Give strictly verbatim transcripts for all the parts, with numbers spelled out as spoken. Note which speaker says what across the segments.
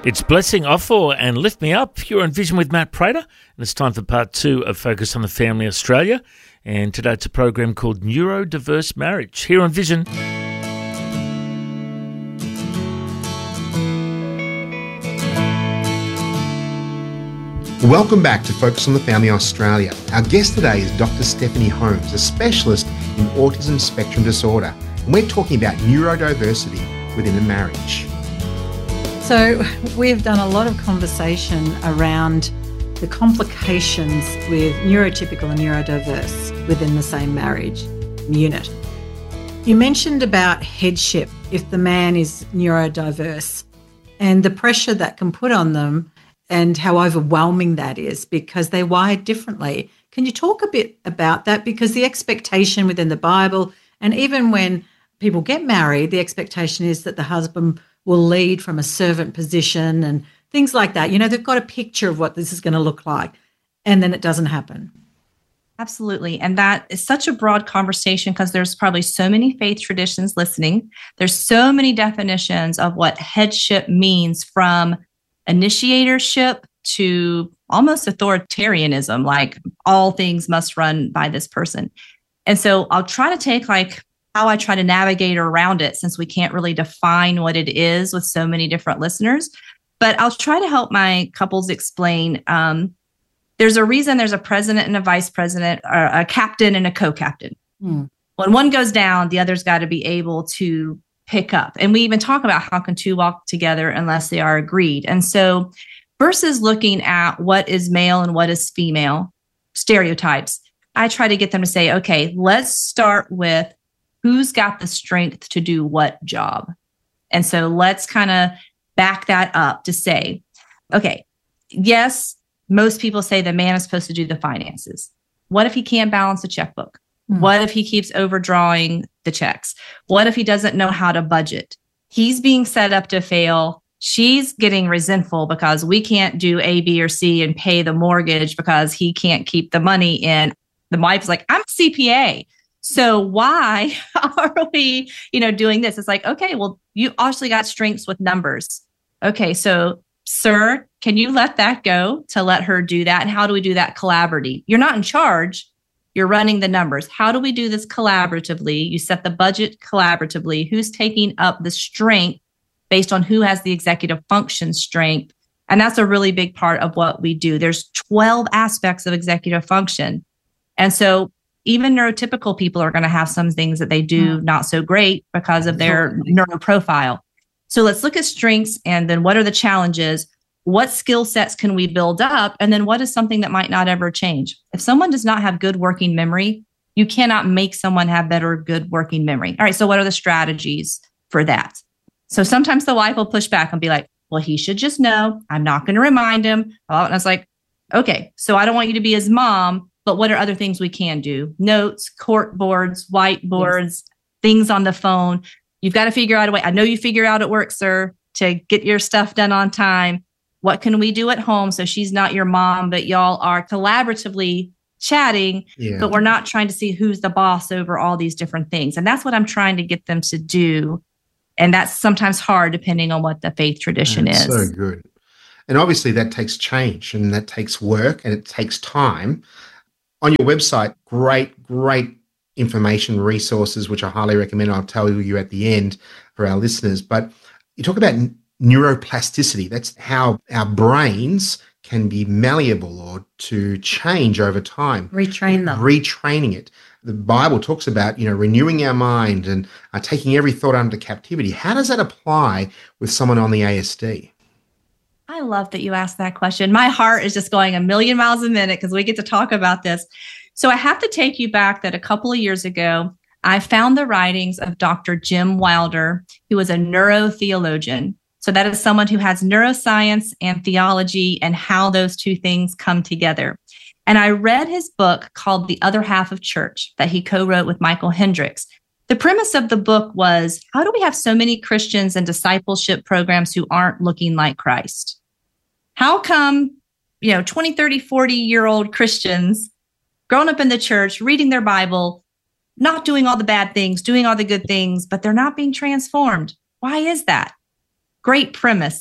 Speaker 1: It's Blessing Offor and Lift Me Up. You're on Vision with Matt Prater, and it's time for part two of Focus on the Family Australia. And today it's a program called Neurodiverse Marriage here on Vision.
Speaker 2: Welcome back to Focus on the Family Australia. Our guest today is Doctor Stephanie Holmes, a specialist in autism spectrum disorder. And we're talking about neurodiversity within a marriage.
Speaker 3: So we've done a lot of conversation around the complications with neurotypical and neurodiverse within the same marriage unit. You mentioned about headship if the man is neurodiverse and the pressure that can put on them and how overwhelming that is because they're wired differently. Can you talk a bit about that? Because the expectation within the Bible, and even when people get married, the expectation is that the husband will lead from a servant position and things like that. You know, they've got a picture of what this is going to look like, and then it doesn't happen.
Speaker 4: Absolutely. And that is such a broad conversation because there's probably so many faith traditions listening. There's so many definitions of what headship means, from initiatorship to almost authoritarianism, like all things must run by this person. And so I'll try to take like how I try to navigate around it, since we can't really define what it is with so many different listeners. But I'll try to help my couples explain. Um, there's a reason there's a president and a vice president, or a captain and a co-captain. Hmm. When one goes down, the other's got to be able to pick up. And we even talk about how can two walk together unless they are agreed. And so versus looking at what is male and what is female, stereotypes, I try to get them to say, okay, let's start with who's got the strength to do what job. And so let's kind of back that up to say, okay, yes, most people say the man is supposed to do the finances. What if he can't balance a checkbook? Hmm. What if he keeps overdrawing the checks? What if he doesn't know how to budget? He's being set up to fail. She's getting resentful because we can't do A, B, or C and pay the mortgage because he can't keep the money in. The wife's like, I'm a C P A. So why are we, you know, doing this? It's like, okay, well, you actually got strengths with numbers. Okay, so sir, can you let that go to let her do that? And how do we do that collaboratively? You're not in charge. You're running the numbers. How do we do this collaboratively? You set the budget collaboratively. Who's taking up the strength based on who has the executive function strength? And that's a really big part of what we do. There's twelve aspects of executive function. And so even neurotypical people are going to have some things that they do mm. not so great because of their neuro profile. So let's look at strengths, and then what are the challenges? What skill sets can we build up? And then what is something that might not ever change? If someone does not have good working memory, you cannot make someone have better good working memory. All right, so what are the strategies for that? So sometimes the wife will push back and be like, well, he should just know. I'm not going to remind him. And I was like, okay, so I don't want you to be his mom, but what are other things we can do? Notes, court boards, whiteboards, yes. Things on the phone. You've got to figure out a way. I know you figure out at work, sir, to get your stuff done on time. What can we do at home so she's not your mom, but y'all are collaboratively chatting, yeah. But we're not trying to see who's the boss over all these different things. And that's what I'm trying to get them to do. And that's sometimes hard depending on what the faith tradition
Speaker 2: that's
Speaker 4: is.
Speaker 2: So good. And obviously that takes change, and that takes work, and it takes time. On your website, great, great information, resources, which I highly recommend. I'll tell you at the end for our listeners. But you talk about neuroplasticity. That's how our brains can be malleable or to change over time.
Speaker 3: Retrain them.
Speaker 2: Retraining it. The Bible talks about, you know, renewing our mind and uh, taking every thought under captivity. How does that apply with someone on the A S D?
Speaker 4: I love that you asked that question. My heart is just going a million miles a minute because we get to talk about this. So I have to take you back that a couple of years ago, I found the writings of Doctor Jim Wilder, who was a neurotheologian. So that is someone who has neuroscience and theology and how those two things come together. And I read his book called The Other Half of Church that he co-wrote with Michael Hendricks. The premise of the book was, how do we have so many Christians and discipleship programs who aren't looking like Christ? How come, you know, twenty, thirty, forty year old Christians grown up in the church, reading their Bible, not doing all the bad things, doing all the good things, but they're not being transformed? Why is that? Great premise.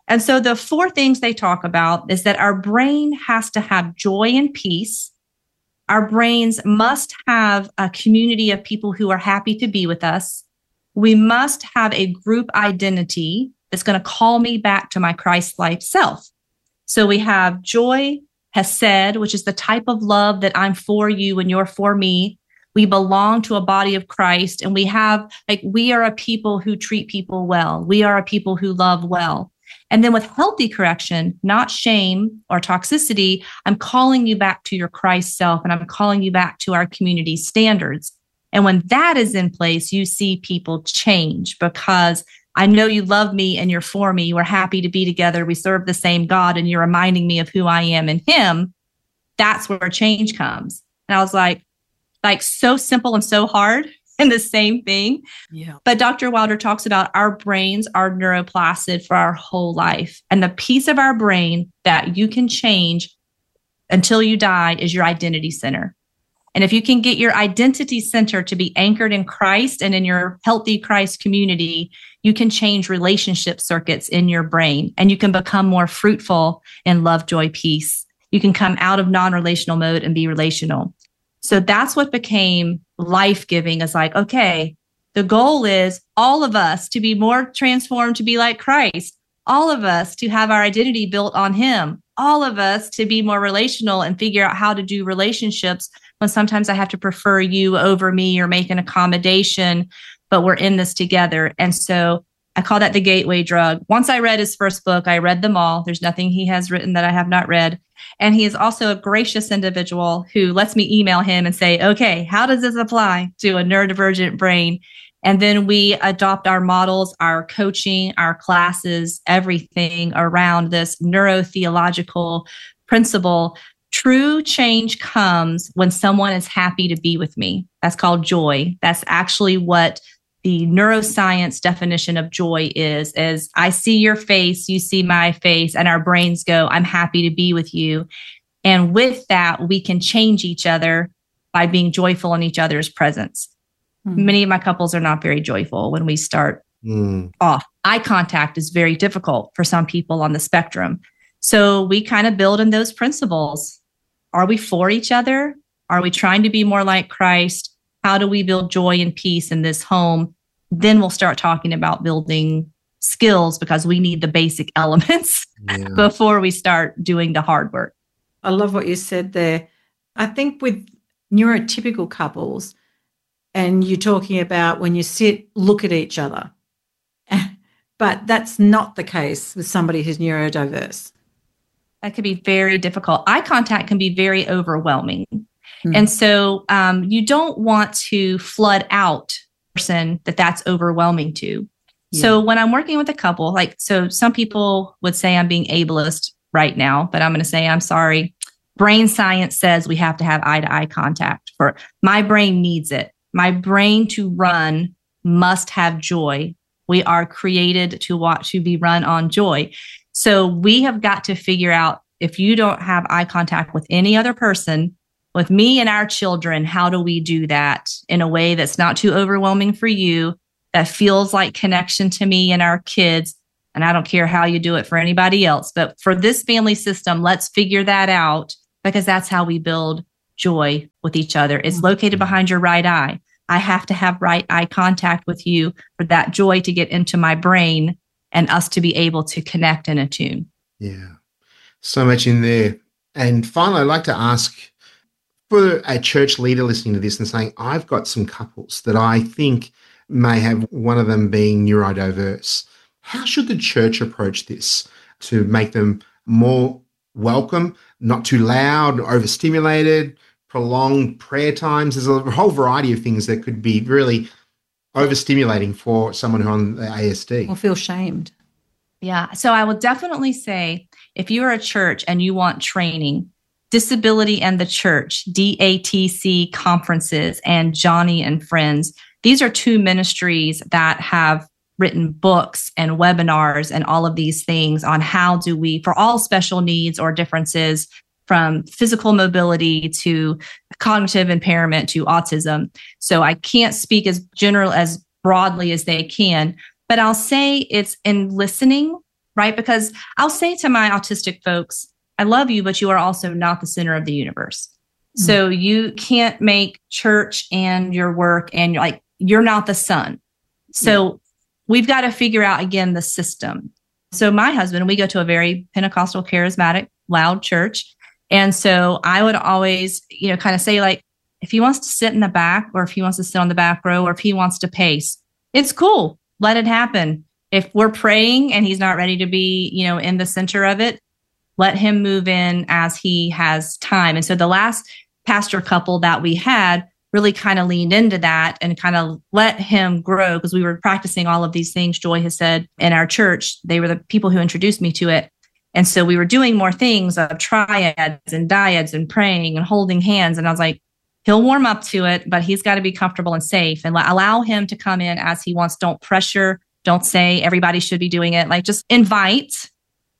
Speaker 4: And so the four things they talk about is that our brain has to have joy and peace. Our brains must have a community of people who are happy to be with us. We must have a group identity that's going to call me back to my Christ-like self. So we have joy, hesed, which is the type of love that I'm for you and you're for me. We belong to a body of Christ, and we have, like, we are a people who treat people well. We are a people who love well. And then with healthy correction, not shame or toxicity, I'm calling you back to your Christ self, and I'm calling you back to our community standards. And when that is in place, you see people change, because I know you love me and you're for me. We're happy to be together. We serve the same God, and you're reminding me of who I am in him. That's where change comes. And I was like, like so simple and so hard in the same thing.
Speaker 3: Yeah.
Speaker 4: But Doctor Wilder talks about our brains are neuroplastic for our whole life. And the piece of our brain that you can change until you die is your identity center. And if you can get your identity center to be anchored in Christ and in your healthy Christ community, you can change relationship circuits in your brain, and you can become more fruitful in love, joy, peace. You can come out of non-relational mode and be relational. So that's what became life-giving. Is like, okay, the goal is all of us to be more transformed, to be like Christ, all of us to have our identity built on him, all of us to be more relational and figure out how to do relationships when sometimes I have to prefer you over me or make an accommodation, but we're in this together. And so I call that the gateway drug. Once I read his first book, I read them all. There's nothing he has written that I have not read. And he is also a gracious individual who lets me email him and say, okay, how does this apply to a neurodivergent brain? And then we adopt our models, our coaching, our classes, everything around this neurotheological principle. True change comes when someone is happy to be with me. That's called joy. That's actually what the neuroscience definition of joy is, is I see your face, you see my face, and our brains go, I'm happy to be with you. And with that, we can change each other by being joyful in each other's presence. Mm. Many of my couples are not very joyful when we start mm. off. Eye contact is very difficult for some people on the spectrum. So we kind of build in those principles. Are we for each other? Are we trying to be more like Christ? How do we build joy and peace in this home? Then we'll start talking about building skills, because we need the basic elements yeah. before we start doing the hard work.
Speaker 3: I love what you said there. I think with neurotypical couples, and you're talking about when you sit, look at each other. But that's not the case with somebody who's neurodiverse.
Speaker 4: That can be very difficult. Eye contact can be very overwhelming. Mm. And so um, you don't want to flood out a person that that's overwhelming to. Yeah. So when I'm working with a couple, like, so some people would say I'm being ableist right now, but I'm going to say, I'm sorry. Brain science says we have to have eye to eye contact. For my brain needs it. My brain to run must have joy. We are created to watch, to be run on joy. So we have got to figure out, if you don't have eye contact with any other person, with me and our children, how do we do that in a way that's not too overwhelming for you, that feels like connection to me and our kids? And I don't care how you do it for anybody else, but for this family system, let's figure that out, because that's how we build joy with each other. It's located behind your right eye. I have to have right eye contact with you for that joy to get into my brain and us to be able to connect and attune.
Speaker 2: Yeah, so much in there. And finally, I'd like to ask, for a church leader listening to this and saying, I've got some couples that I think may have one of them being neurodiverse, how should the church approach this to make them more welcome, not too loud, overstimulated, prolonged prayer times? There's a whole variety of things that could be really overstimulating for someone who's on the A S D.
Speaker 3: Or feel shamed.
Speaker 4: Yeah. So I will definitely say, if you are a church and you want training, Disability and the Church, D A T C conferences, and Johnny and Friends, these are two ministries that have written books and webinars and all of these things on how do we, for all special needs or differences, from physical mobility to cognitive impairment to autism. So I can't speak as general, as broadly as they can, but I'll say it's in listening, right? Because I'll say to my autistic folks, I love you, but you are also not the center of the universe. Mm. So you can't make church and your work and you're like, you're not the sun. So yeah. we've got to figure out, again, the system. So my husband, we go to a very Pentecostal, charismatic, loud church. And so I would always, you know, kind of say like, if he wants to sit in the back or if he wants to sit on the back row or if he wants to pace, it's cool. Let it happen. If we're praying and he's not ready to be, you know, in the center of it, let him move in as he has time. And so the last pastor couple that we had really kind of leaned into that and kind of let him grow because we were practicing all of these things Joy has said in our church. They were the people who introduced me to it. And so we were doing more things of triads and dyads and praying and holding hands. And I was like, he'll warm up to it, but he's got to be comfortable and safe and allow him to come in as he wants. Don't pressure. Don't say everybody should be doing it. Like just invite,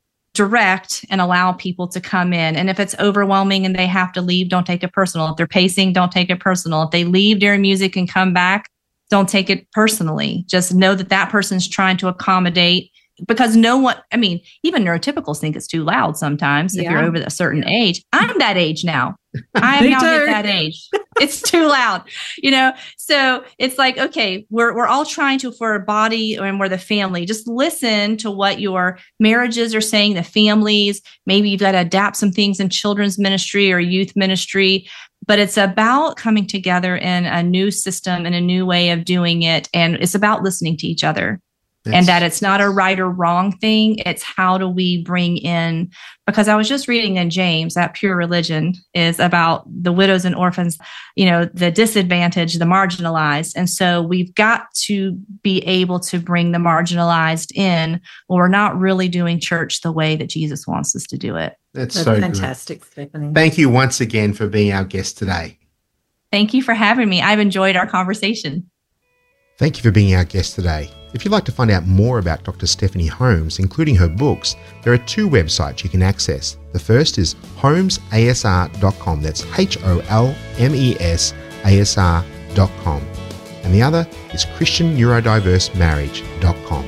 Speaker 4: direct, and allow people to come in. And if it's overwhelming and they have to leave, don't take it personal. If they're pacing, don't take it personal. If they leave during music and come back, don't take it personally. Just know that that person's trying to accommodate. Because no one, I mean, even neurotypicals think it's too loud sometimes if yeah. you're over a certain yeah. age. I'm that age now. I am now at that age. It's too loud, you know? So it's like, okay, we're we're all trying to, for a body and we're the family, just listen to what your marriages are saying, the families. Maybe you've got to adapt some things in children's ministry or youth ministry. But it's about coming together in a new system and a new way of doing it. And it's about listening to each other. That's, and that it's not a right or wrong thing. It's how do we bring in, because I was just reading in James that pure religion is about the widows and orphans, you know, the disadvantaged, the marginalized. And so we've got to be able to bring the marginalized in, or we're not really doing church the way that Jesus wants us to do it.
Speaker 2: That's,
Speaker 3: That's
Speaker 2: so
Speaker 3: fantastic, good. Stephanie.
Speaker 2: Thank you once again for being our guest today.
Speaker 4: Thank you for having me. I've enjoyed our conversation.
Speaker 2: Thank you for being our guest today. If you'd like to find out more about Doctor Stephanie Holmes, including her books, there are two websites you can access. The first is holmes a s r dot com. That's H O L M E S A S R dot com. And the other is christian neurodiverse marriage dot com.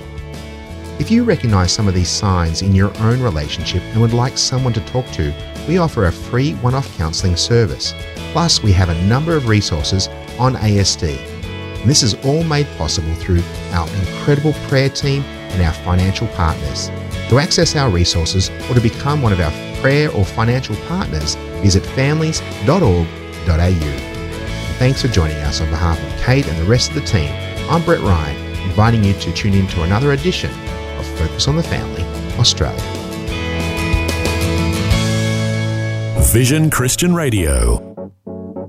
Speaker 2: If you recognize some of these signs in your own relationship and would like someone to talk to, we offer a free one-off counselling service. Plus, we have a number of resources on A S D. And this is all made possible through our incredible prayer team and our financial partners. To access our resources or to become one of our prayer or financial partners, visit families dot org dot a u. And thanks for joining us on behalf of Kate and the rest of the team. I'm Brett Ryan, inviting you to tune in to another edition of Focus on the Family Australia.
Speaker 5: Vision Christian Radio.